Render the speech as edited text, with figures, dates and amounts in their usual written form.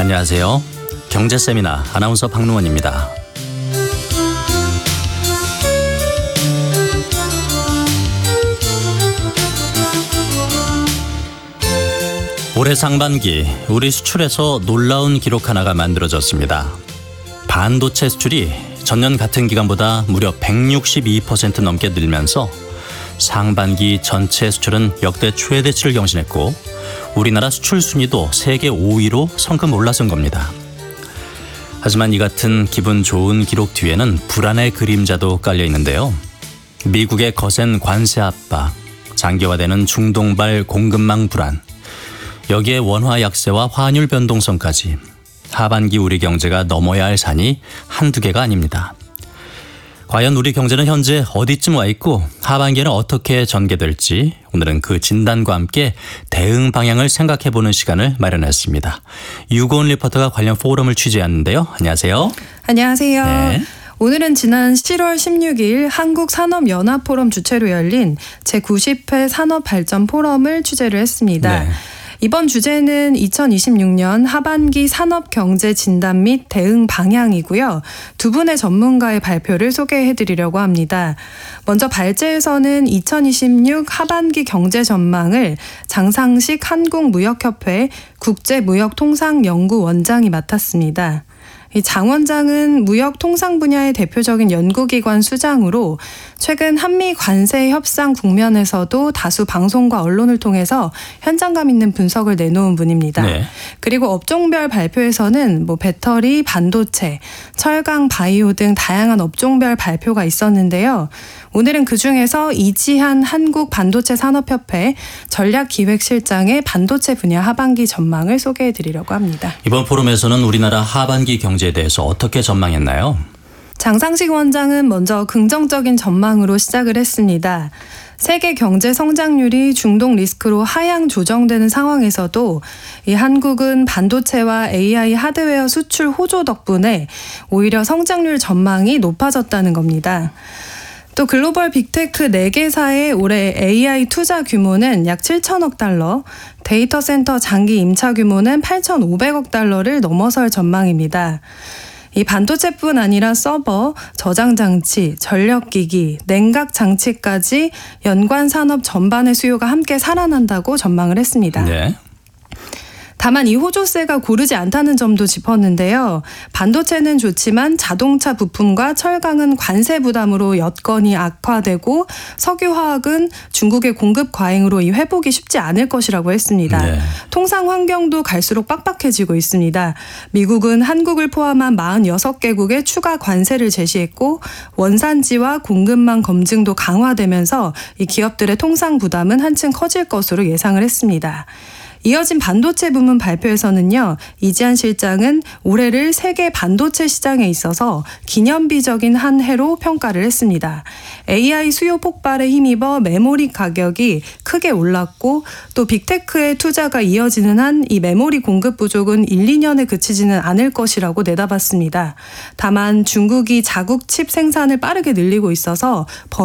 안녕하세요. 경제세미나 아나운서 박노원입니다. 올해 상반기 우리 수출에서 놀라운 기록 하나가 만들어졌습니다. 반도체 수출이 전년 같은 기간보다 무려 162% 넘게 늘면서 상반기 전체 수출은 역대 최대치를 경신했고 우리나라 수출 순위도 세계 5위로 성큼 올라선 겁니다. 하지만 이 같은 기분 좋은 기록 뒤에는 불안의 그림자도 깔려 있는데요. 미국의 거센 관세 압박, 장기화되는 중동발 공급망 불안, 여기에 원화 약세와 환율 변동성까지 하반기 우리 경제가 넘어야 할 산이 한두 개가 아닙니다. 과연 우리 경제는 현재 어디쯤 와 있고 하반기에는 어떻게 전개될지 오늘은 그 진단과 함께 대응 방향을 생각해보는 시간을 마련했습니다. 유고은 리포터가 관련 포럼을 취재했는데요. 안녕하세요. 안녕하세요. 네. 오늘은 지난 7월 16일 한국산업연합포럼 주최로 열린 제90회 산업발전 포럼을 취재를 했습니다. 네. 이번 주제는 2026년 하반기 산업경제 진단 및 대응 방향이고요. 두 분의 전문가의 발표를 소개해드리려고 합니다. 먼저 발제에서는 2026 하반기 경제 전망을 장상식 한국무역협회 국제무역통상연구원장이 맡았습니다. 장 원장은 무역 통상 분야의 대표적인 연구기관 수장으로 최근 한미 관세 협상 국면에서도 다수 방송과 언론을 통해서 현장감 있는 분석을 내놓은 분입니다. 네. 그리고 업종별 발표에서는 배터리, 반도체, 철강, 바이오 등 다양한 업종별 발표가 있었는데요. 오늘은 그중에서 이지한 한국반도체산업협회 전략기획실장의 반도체 분야 하반기 전망을 소개해드리려고 합니다. 이번 포럼에서는 우리나라 하반기 경제에 대해서 어떻게 전망했나요? 장상식 원장은 먼저 긍정적인 전망으로 시작을 했습니다. 세계 경제 성장률이 중동 리스크로 하향 조정되는 상황에서도 이 한국은 반도체와 AI 하드웨어 수출 호조 덕분에 오히려 성장률 전망이 높아졌다는 겁니다. 또 글로벌 빅테크 4개사의 올해 AI 투자 규모는 약 7천억 달러, 데이터 센터 장기 임차 규모는 8,500억 달러를 넘어설 전망입니다. 이 반도체뿐 아니라 서버, 저장장치, 전력기기, 냉각장치까지 연관 산업 전반의 수요가 함께 살아난다고 전망을 했습니다. 네. 다만 이 호조세가 고르지 않다는 점도 짚었는데요. 반도체는 좋지만 자동차 부품과 철강은 관세 부담으로 여건이 악화되고 석유화학은 중국의 공급 과잉으로 이 회복이 쉽지 않을 것이라고 했습니다. 네. 통상 환경도 갈수록 빡빡해지고 있습니다. 미국은 한국을 포함한 46개국에 추가 관세를 제시했고 원산지와 공급망 검증도 강화되면서 이 기업들의 통상 부담은 한층 커질 것으로 예상을 했습니다. 이어진 반도체 부문 발표에서는요. 이지한 실장은 올해를 세계 반도체 시장에 있어서 기념비적인 한 해로 평가를 했습니다. AI 수요 폭발에 힘입어 메모리 가격이 크게 올랐고 또 빅테크의 투자가 이어지는 한 이 메모리 공급 부족은 1, 2년에 그치지는 않을 것이라고 내다봤습니다. 다만 중국이 자국 칩 생산을 빠르게 늘리고 있어서